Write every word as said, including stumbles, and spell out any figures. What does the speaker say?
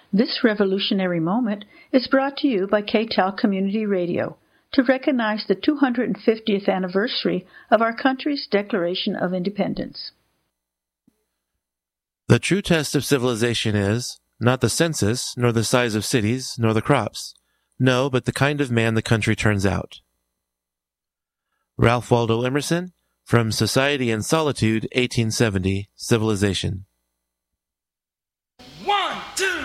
This revolutionary moment is brought to you by K T E L Community Radio to recognize the two hundred fiftieth anniversary of our country's Declaration of Independence. The true test of civilization is not the census, nor the size of cities, nor the crops. No, but the kind of man the country turns out. Ralph Waldo Emerson, From Society and Solitude, eighteen seventy, Civilization.